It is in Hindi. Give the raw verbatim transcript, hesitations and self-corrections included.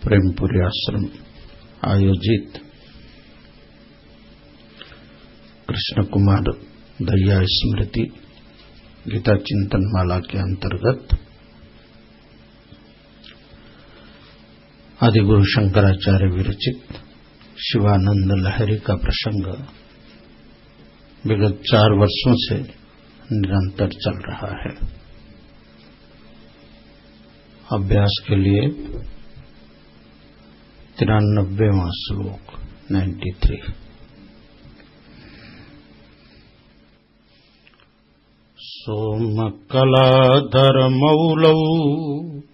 प्रेमपुरी आश्रम आयोजित कृष्ण कुमार दया स्मृति गीता चिंतन माला के अंतर्गत आदिगुरु शंकराचार्य विरचित शिवानंद लहरी का प्रसंग विगत चार वर्षों से निरंतर चल रहा है। अभ्यास के लिए तिरानब्बेवां श्लोक नाइन्टी थ्री। सोमकलाधर मौलौ